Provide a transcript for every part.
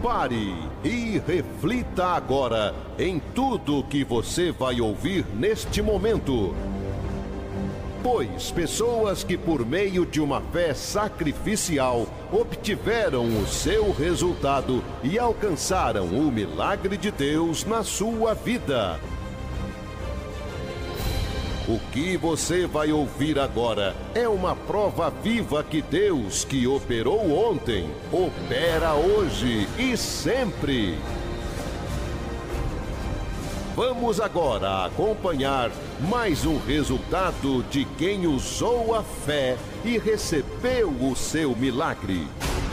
Pare e reflita agora em tudo que você vai ouvir neste momento. Pois pessoas que por meio de uma fé sacrificial obtiveram o seu resultado e alcançaram o milagre de Deus na sua vida. O que você vai ouvir agora é uma prova viva que Deus, que operou ontem, opera hoje e sempre. Vamos agora acompanhar mais um resultado de quem usou a fé e recebeu o seu milagre.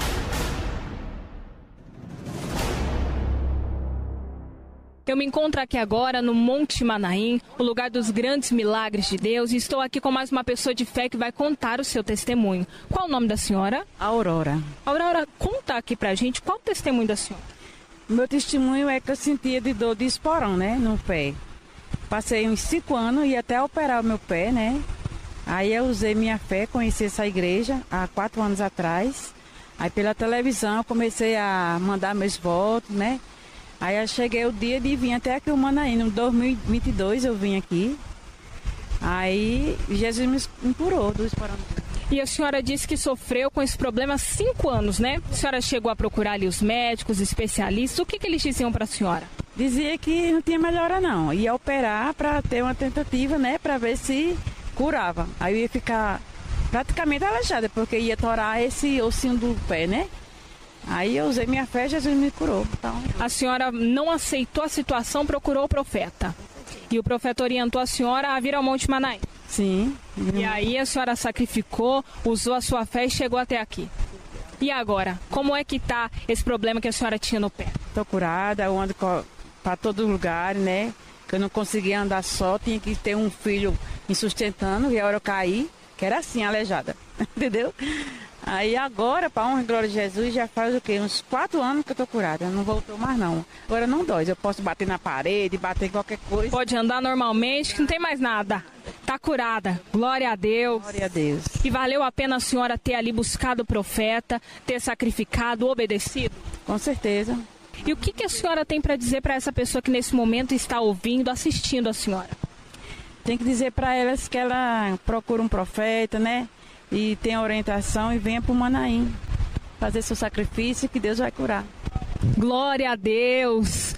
Eu me encontro aqui agora no Monte Manaim, o lugar dos grandes milagres de Deus, e estou aqui com mais uma pessoa de fé que vai contar o seu testemunho. Qual o nome da senhora? Aurora. Aurora, conta aqui pra gente qual o testemunho da senhora. Meu testemunho é que eu sentia de dor de esporão, né, no pé. Passei uns 5 anos e até operar o meu pé, né. Aí eu usei minha fé, conheci essa igreja há 4 anos atrás. Aí pela televisão eu comecei a mandar meus votos, né. Aí eu cheguei o dia de vir até aqui o Manaim, em 2022 eu vim aqui. Aí Jesus me curou do esporão. E a senhora disse que sofreu com esse problema há 5 anos, né? A senhora chegou a procurar ali os médicos, especialistas, o que eles diziam para a senhora? Dizia que não tinha melhora não, ia operar para ter uma tentativa, né, para ver se curava. Aí eu ia ficar praticamente aleijada, porque ia torar esse ossinho do pé, né? Aí eu usei minha fé e Jesus me curou. Então... A senhora não aceitou a situação, procurou o profeta. E o profeta orientou a senhora a vir ao Monte Manaim. Sim. E aí a senhora sacrificou, usou a sua fé e chegou até aqui. E agora, como é que tá esse problema que a senhora tinha no pé? Tô curada, eu ando para todo lugar, né? Que eu não conseguia andar só, tinha que ter um filho me sustentando, e a hora eu caí, que era assim, aleijada. Entendeu? Aí agora, para honra e glória de Jesus, já faz o quê? Uns 4 anos que eu tô curada, não voltou mais não. Agora não dói, eu posso bater na parede, bater em qualquer coisa. Pode andar normalmente, que não tem mais nada. Tá curada, glória a Deus. Glória a Deus. E valeu a pena a senhora ter ali buscado o profeta, ter sacrificado, obedecido? Com certeza. E o que a senhora tem para dizer para essa pessoa que nesse momento está ouvindo, assistindo a senhora? Tem que dizer para elas que ela procura um profeta, né? E tenha orientação e venha para o Manaim fazer seu sacrifício, que Deus vai curar. Glória a Deus!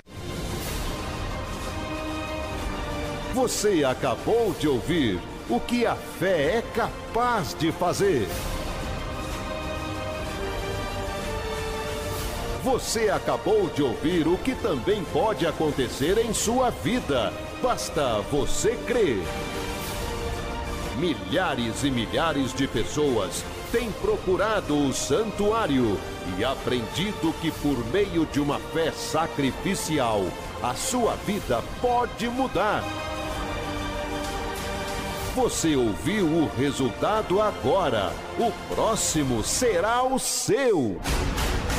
Você acabou de ouvir o que a fé é capaz de fazer. Você acabou de ouvir o que também pode acontecer em sua vida. Basta você crer. Milhares e milhares de pessoas têm procurado o santuário e aprendido que por meio de uma fé sacrificial, a sua vida pode mudar. Você ouviu o resultado agora. O próximo será o seu.